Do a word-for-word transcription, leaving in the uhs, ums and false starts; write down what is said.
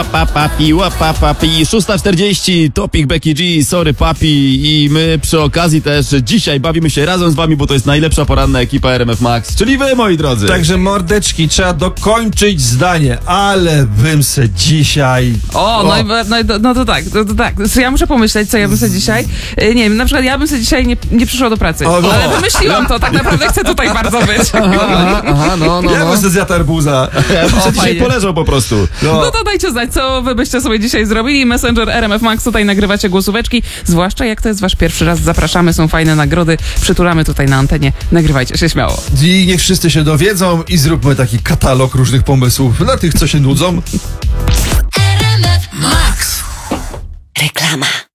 Pa, papi, łapa, papi, szósta czterdzieści, Topic, Becky G, sorry papi i my przy okazji też dzisiaj bawimy się razem z wami, bo to jest najlepsza poranna ekipa R M F Max, czyli wy, moi drodzy. Także mordeczki, trzeba dokończyć zdanie, ale bym se dzisiaj... O, no, i, no, i- no to tak, no to tak. Ja muszę pomyśleć, co ja bym sobie dzisiaj... y, Nie wiem, na przykład ja bym sobie dzisiaj nie, nie przyszła do pracy. O, no. Ale wymyśliłam to, tak naprawdę chcę tutaj bardzo być. Aha, aha, no, no, Ja no. bym se zjadł arbuza. Ja bym O, sobie dzisiaj fajnie. poleżał po prostu. No to dajcie znać, co wy byście sobie dzisiaj zrobili. Messenger R M F Max, tutaj nagrywacie głosóweczki. Zwłaszcza jak to jest wasz pierwszy raz, zapraszamy, są fajne nagrody. Przytulamy tutaj na antenie. Nagrywajcie się śmiało. I niech wszyscy się dowiedzą i zróbmy taki katalog różnych pomysłów dla tych, co się nudzą. R M F Max. Reklama.